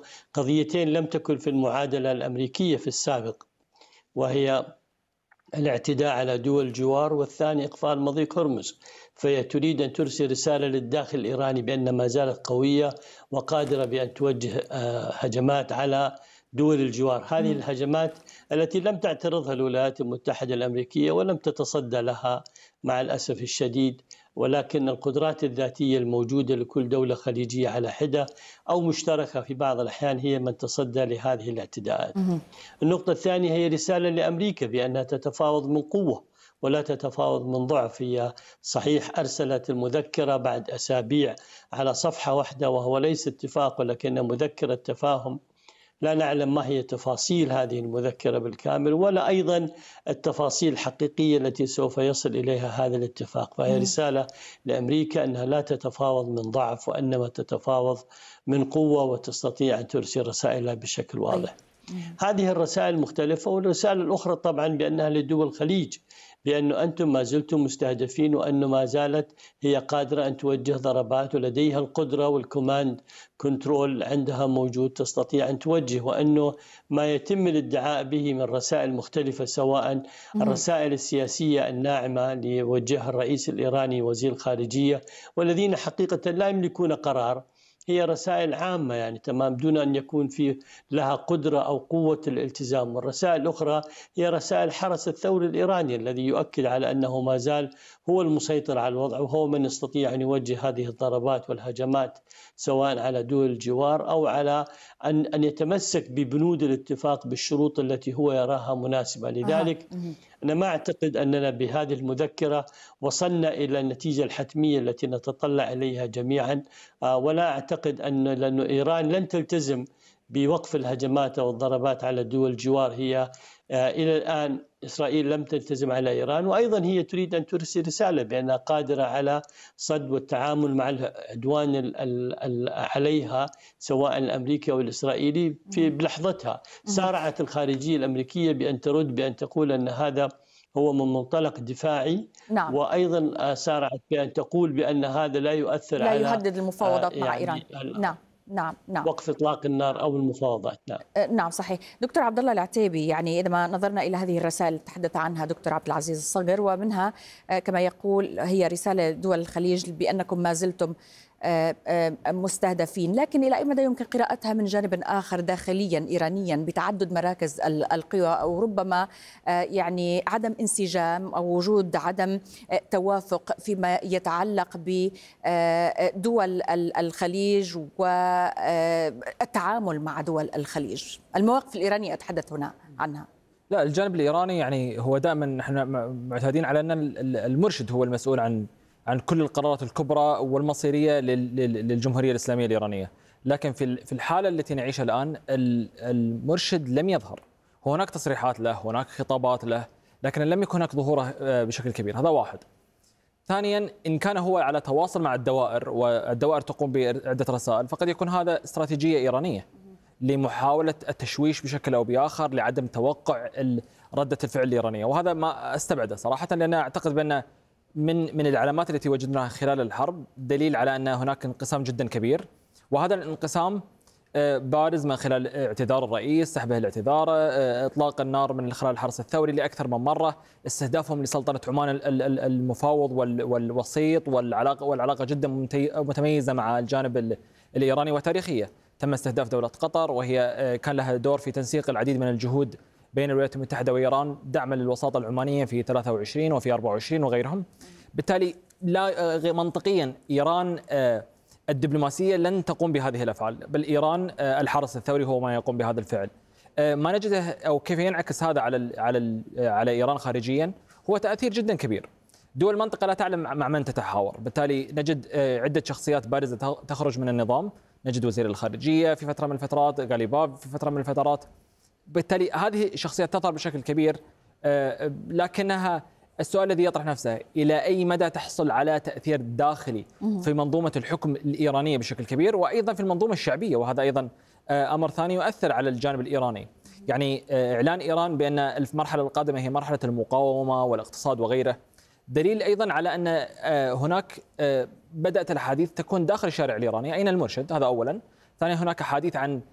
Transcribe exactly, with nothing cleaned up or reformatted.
قضيتين لم تكن في المعادلة الأمريكية في السابق، وهي الاعتداء على دول الجوار، والثاني إقفال مضيق هرمز. فهي تريد أن ترسل رسالة للداخل الإيراني بأن ما زالت قوية وقادرة بأن توجه هجمات على دول الجوار. هذه الهجمات التي لم تعترضها الولايات المتحدة الأمريكية ولم تتصدى لها مع الأسف الشديد، ولكن القدرات الذاتية الموجودة لكل دولة خليجية على حدة أو مشتركة في بعض الأحيان هي من تصدى لهذه الاعتداءات. النقطة الثانية هي رسالة لأمريكا بأنها تتفاوض من قوة ولا تتفاوض من ضعف. هي صحيح أرسلت المذكرة بعد أسابيع على صفحة واحدة، وهو ليس اتفاق ولكن مذكرة تفاهم. لا نعلم ما هي تفاصيل هذه المذكرة بالكامل، ولا أيضا التفاصيل الحقيقية التي سوف يصل إليها هذا الاتفاق. فهي رسالة لأمريكا أنها لا تتفاوض من ضعف، وإنما تتفاوض من قوة وتستطيع أن ترسل رسائلها بشكل واضح. هذه الرسائل مختلفة. والرسالة الأخرى طبعا بأنها لدول الخليج، بأنه أنتم ما زلتم مستهدفين، وأنه ما زالت هي قادرة أن توجه ضربات، ولديها القدرة والكوماند كنترول عندها موجود تستطيع أن توجه، وأنه ما يتم الادعاء به من رسائل مختلفة، سواء الرسائل السياسية الناعمة ليوجهها الرئيس الإيراني وزير الخارجية، والذين حقيقة لا يملكون قرار، هي رسائل عامة يعني تمام دون أن يكون في لها قدرة أو قوة الالتزام. والرسائل الأخرى هي رسائل حرس الثوري الإيراني الذي يؤكد على أنه ما زال هو المسيطر على الوضع، وهو من يستطيع أن يوجه هذه الضربات والهجمات سواء على دول الجوار أو على أن أن يتمسك ببنود الاتفاق بالشروط التي هو يراها مناسبة. لذلك أنا ما أعتقد أننا بهذه المذكرة وصلنا إلى النتيجة الحتمية التي نتطلع إليها جميعا، ولا أعتقد أن لأن إيران لن تلتزم بوقف الهجمات أو الضربات على دول الجوار. هي إلى الآن إسرائيل لم تلتزم على إيران، وأيضا هي تريد أن ترسل رسالة بأنها قادرة على صد والتعامل مع العدوان عليها سواء الأمريكي أو الإسرائيلي في بلحظتها. سارعت الخارجية الأمريكية بأن ترد بأن تقول أن هذا هو من منطلق دفاعي. نعم. وأيضا سارعت بأن تقول بأن هذا لا يؤثر لا على لا يهدد المفاوضات يعني مع إيران. نعم نعم نعم وقف إطلاق النار أو المفاوضات. نعم نعم صحيح. دكتور عبد الله العتيبي، يعني إذا ما نظرنا إلى هذه الرسائل تحدث عنها دكتور عبد العزيز الصقر، ومنها كما يقول هي رسالة دول الخليج بأنكم ما زلتم مستهدفين، لكن إلى أي مدى يمكن قراءتها من جانب آخر داخليا إيرانيا بتعدد مراكز القوى، أو ربما يعني عدم انسجام أو وجود عدم توافق فيما يتعلق بدول الخليج والتعامل مع دول الخليج؟ المواقف الإيرانية أتحدث هنا عنها. لا، الجانب الإيراني يعني هو دائما نحن معتادين على أن المرشد هو المسؤول عن عن كل القرارات الكبرى والمصيرية للجمهورية الإسلامية الإيرانية، لكن في في الحالة التي نعيشها الآن المرشد لم يظهر. هناك تصريحات له، هناك خطابات له، لكن لم يكن هناك ظهوره بشكل كبير. هذا واحد. ثانيا، إن كان هو على تواصل مع الدوائر والدوائر تقوم بعدة رسائل، فقد يكون هذا استراتيجية إيرانية لمحاولة التشويش بشكل أو بآخر لعدم توقع ردة الفعل الإيرانية، وهذا ما استبعده صراحة، لأن أعتقد بأن من من العلامات التي وجدناها خلال الحرب دليل على أن هناك انقسام جدا كبير، وهذا الانقسام بارز من خلال اعتذار الرئيس، سحبه الاعتذار، اطلاق النار من خلال الحرس الثوري لاكثر من مره، استهدافهم لسلطنه عمان المفاوض والوسيط، والعلاقه والعلاقه جدا متميزه مع الجانب الايراني وتاريخيه. تم استهداف دوله قطر، وهي كان لها دور في تنسيق العديد من الجهود بين الولايات المتحده وايران دعما للوساطه العمانيه في ثلاثة وعشرين وفي أربعة وعشرين وغيرهم. بالتالي لا منطقيا ايران الدبلوماسية لن تقوم بهذه الأفعال، بل إيران الحرس الثوري هو ما يقوم بهذا الفعل. ما نجده أو كيف ينعكس هذا على على على إيران خارجيا هو تأثير جدا كبير. دول المنطقة لا تعلم مع من تتحاور، بالتالي نجد عدة شخصيات بارزة تخرج من النظام. نجد وزير الخارجية في فترة من الفترات، غاليباف في فترة من الفترات، بالتالي هذه الشخصيات تظهر بشكل كبير، لكنها السؤال الذي يطرح نفسه إلى أي مدى تحصل على تأثير داخلي في منظومة الحكم الإيرانية بشكل كبير، وأيضا في المنظومة الشعبية، وهذا أيضا أمر ثاني يؤثر على الجانب الإيراني. يعني إعلان إيران بأن المرحلة القادمة هي مرحلة المقاومة والاقتصاد وغيره دليل أيضا على أن هناك بدأت الأحاديث تكون داخل الشارع الإيراني. أين المرشد؟ هذا أولا. ثانيا، هناك حديث عن